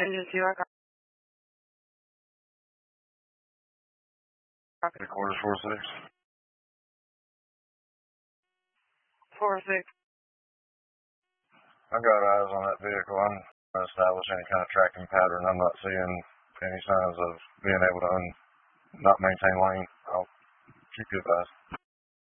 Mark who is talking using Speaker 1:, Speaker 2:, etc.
Speaker 1: Engine 2, I copy.
Speaker 2: Quarters 4-6.
Speaker 1: 4-6.
Speaker 2: I got eyes on that vehicle. I'm trying to establish any kind of tracking pattern. I'm not seeing any signs of being able to not maintain lane. I'll keep you advised.